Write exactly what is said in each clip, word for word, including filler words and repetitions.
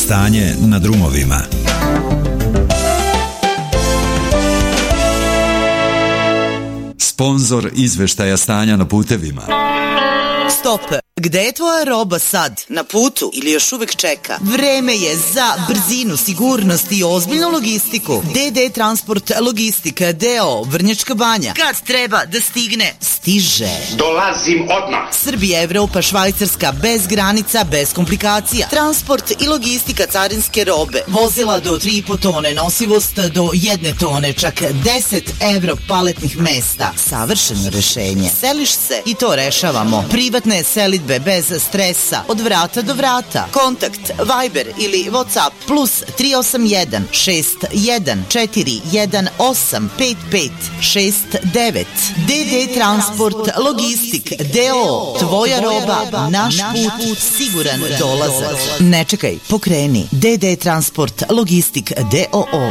Stanje na drumovima. Sponzor izveštaja stanja na putevima. Stop! Gde je tvoja roba sad? Na putu ili još uvek čeka? Vreme je za brzinu, sigurnost i ozbiljnu logistiku. D D Transport Logistika D O Vrnjačka Banja. Kad treba da stigne, stiže. Dolazim odmah. Srbija, Evropa, Švajcarska, bez granica, bez komplikacija. Transport i logistika carinske robe. Vozila do tri i po tone, nosivost do jedne tone, čak deset evro paletnih mesta. Savršeno rešenje. Seliš se i to rešavamo. Privatne selidbe bez stresa, od vrata do vrata. Kontakt Viber ili WhatsApp plus tri osam jedan šest jedan četiri jedan osam pet pet šest devet. D D Transport Logistik D O. Tvoja roba, naš put, siguran dolazak. Ne čekaj, pokreni. D D Transport Logistik D O O.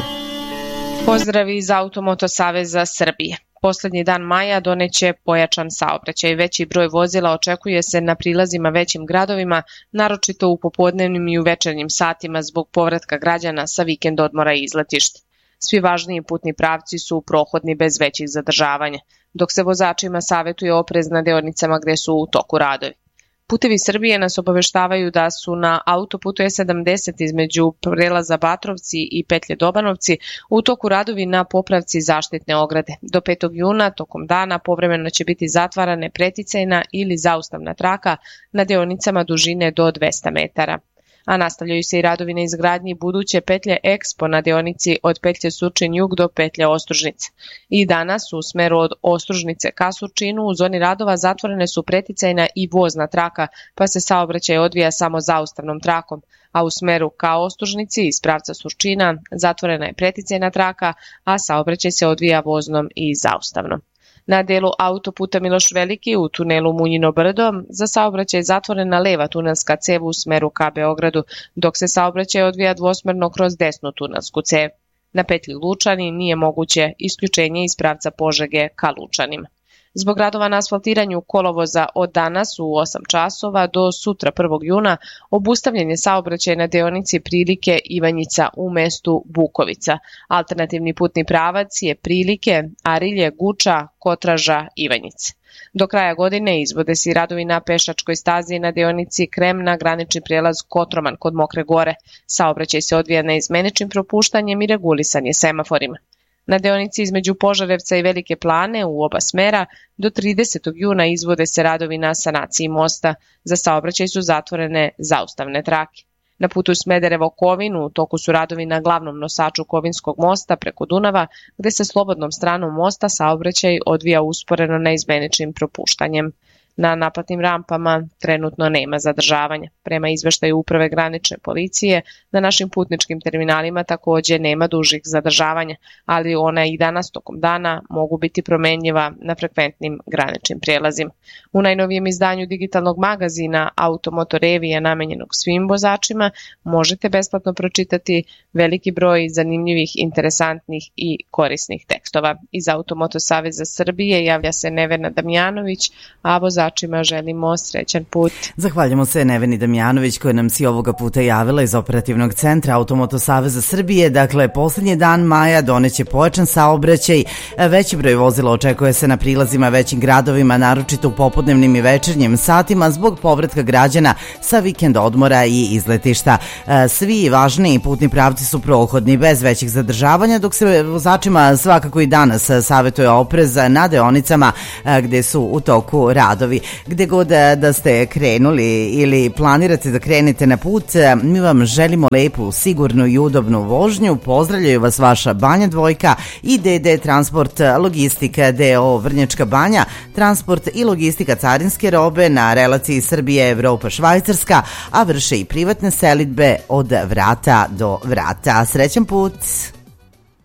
Pozdrav iz Automoto Saveza Srbije. Poslednji dan maja doneće pojačan saobraćaj. Veći broj vozila očekuje se na prilazima većim gradovima, naročito u popodnevnim i u večernjim satima zbog povratka građana sa vikend odmora i izletišta. Svi važniji putni pravci su prohodni bez većih zadržavanja, dok se vozačima savetuje oprez na deonicama gde su u toku radovi. Putevi Srbije nas obaveštavaju da su na autoputu E sedamdeset između prelaza Batrovci i petlje Dobanovci u toku radovi na popravci zaštitne ograde. Do petog juna tokom dana povremeno će biti zatvarane preticajna ili zaustavna traka na deonicama dužine do dvesta metara. A nastavljaju se i radovi na izgradnji buduće petlje Expo na deonici od petlje Surčin-Jug do petlje Ostružnice. I danas u smeru od Ostružnice ka Surčinu u zoni radova zatvorene su preticajna i vozna traka, pa se saobraćaj odvija samo zaustavnom trakom, a u smeru ka Ostružnici iz pravca Surčina zatvorena je preticajna traka, a saobraćaj se odvija voznom i zaustavnom. Na delu autoputa Miloš Veliki u tunelu Munjino Brdo za saobraćaj je zatvorena leva tunelska cev u smeru ka Beogradu, dok se saobraćaj odvija dvosmerno kroz desnu tunelsku cev. Na petlji Lučani nije moguće isključenje iz pravca Požege ka Lučanima. Zbog radova na asfaltiranju kolovoza od danas u osam časova do sutra prvog juna obustavljen je saobraćaj na deonici Prilike Ivanjica u mestu Bukovica. Alternativni putni pravac je Prilike, Arilje, Guča, Kotraža, Ivanjice. Do kraja godine izvode se i radovi na pešačkoj stazi na deonici Kremna, granični prijelaz Kotroman kod Mokre Gore. Saobraćaj se odvija neizmeničnim propuštanjem i regulisanje semaforima. Na deonici između Požarevca i Velike Plane u oba smera do tridesetog juna izvode se radovi na sanaciji mosta. Za saobraćaj su zatvorene zaustavne trake. Na putu Smederevo-Kovin u toku su radovi na glavnom nosaču Kovinskog mosta preko Dunava, gde se slobodnom stranom mosta saobraćaj odvija usporeno neizmeničnim propuštanjem. Na naplatnim rampama trenutno nema zadržavanja. Prema izveštaju Uprave granične policije, na našim putničkim terminalima takođe nema dužih zadržavanja, ali ona i danas tokom dana mogu biti promenljiva na frekventnim graničnim prijelazima. U najnovijem izdanju digitalnog magazina Automoto Revija namenjenog svim vozačima možete besplatno pročitati veliki broj zanimljivih, interesantnih i korisnih tekstova. Iz Automoto Saveza Srbije javlja se Nevena Damjanović, a vozačima želimo srećan put. Zahvaljamo se Neveni Damjanović koja nam si ovoga puta javila iz operativnog centra Automoto Saveza Srbije. Dakle, poslednji dan maja doneće pojačan saobraćaj. Veći broj vozila očekuje se na prilazima većim gradovima, naročito u popodnevnim i večernjim satima zbog povratka građana sa vikend odmora i izletišta. Svi važniji putni pravci su prohodni bez većih zadržavanja, dok se vozačima svakako i danas savetuje oprez na deonicama gde su u toku radovi. Gde god da ste krenuli ili planirate da krenete na put, mi vam želimo lepu, sigurnu i udobnu vožnju. Pozdravljaju vas vaša Banja Dvojka i D D Transport Logistika D O Vrnjačka Banja, transport i logistika carinske robe na relaciji Srbije, Evropa, Švajcarska, a vrše i privatne selidbe od vrata do vrata. Srećan put!